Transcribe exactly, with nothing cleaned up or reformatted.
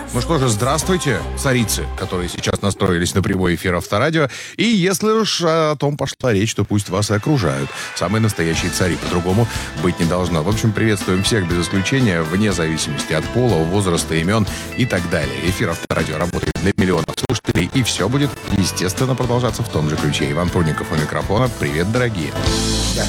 Ну что же, здравствуйте, царицы, которые сейчас настроились на прямой эфир Авторадио. И если уж о том пошла речь, то пусть вас и окружают. Самые настоящие цари, по-другому быть не должно. В общем, приветствуем всех без исключения, вне зависимости от пола, возраста, имен и так далее. Эфир Авторадио работает для миллионов слушателей, и все будет, естественно, продолжаться в том же ключе. Иван Прудников у микрофона. Привет, дорогие.